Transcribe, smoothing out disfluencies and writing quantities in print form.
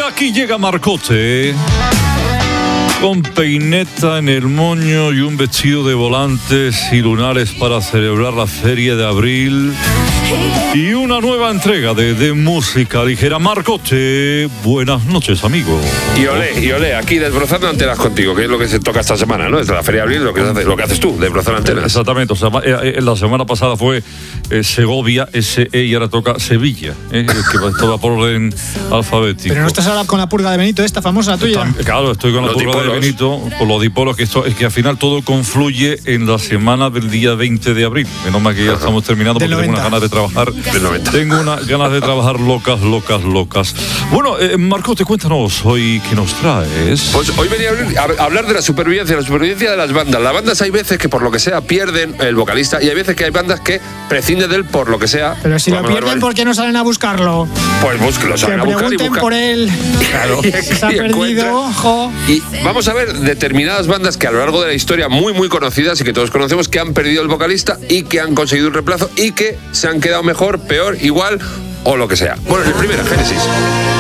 aquí llega Marcote, con peineta en el moño y un vestido de volantes y lunares para celebrar la Feria de Abril. Y una nueva entrega de música ligera. Marcote, buenas noches, amigo. Y olé, aquí desbrozando antenas contigo, que es lo que se toca esta semana, ¿no? Desde la Feria de Abril, lo que haces tú, desbrozar antenas. Exactamente, o sea, la semana pasada fue Segovia, SE, y ahora toca Sevilla, que estaba por orden alfabético. Pero no estás ahora con la purga de Benito, esta famosa tuya. Claro, estoy con la purga de Benito, por los dipolos, que esto es que al final todo confluye en la semana del día 20 de abril. Menos mal que ya estamos terminando, porque tengo unas ganas de trabajar. Tengo unas ganas de trabajar locas. Bueno, Marcote, cuéntanos hoy qué nos traes. Pues hoy venía a hablar de la supervivencia de las bandas. Las bandas hay veces que por lo que sea pierden el vocalista y hay veces que hay bandas que prescinden de él por lo que sea. Pero si lo pierden, ¿por qué no salen a buscarlo? Pues búsquelo, salen a buscar y pregunten por él. Claro. Se ha perdido, ojo. Y vamos a ver determinadas bandas que a lo largo de la historia muy conocidas y que todos conocemos, que han perdido el vocalista y que han conseguido un reemplazo y que se han quedado mejor, peor, igual o lo que sea. Bueno, el primero, Génesis.